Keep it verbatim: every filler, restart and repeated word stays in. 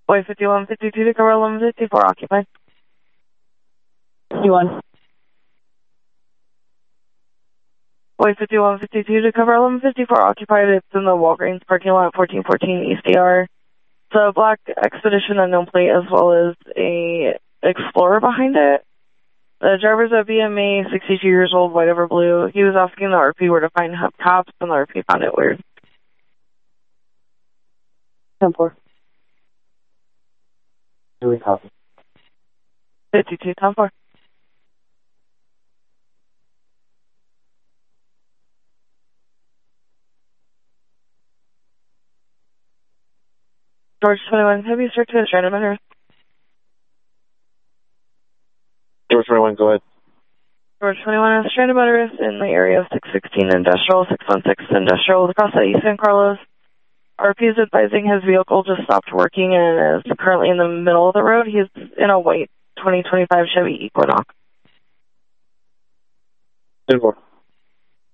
Boy fifty-one fifty-two to cover eleven fifty-four, occupied. fifty-one. Boy fifty-one fifty-two to cover eleven fifty-four, occupied. It's in the Walgreens parking lot, fourteen fourteen East A R. It's a black Expedition unknown plate as well as a Explorer behind it. The driver's a B M A, sixty-two years old, white over blue. He was asking the R P where to find hub cops, and the R P found it weird. ten four. Do we copy? fifty-two, ten four. George twenty-one, have you searched for the stranded matter? George twenty-one, go ahead. George twenty-one, stranded motorist in the area of six sixteen Industrial, six one six Industrial, across the East San Carlos. R P is advising his vehicle just stopped working and is currently in the middle of the road. He's in a white twenty twenty-five Chevy Equinox. ten four.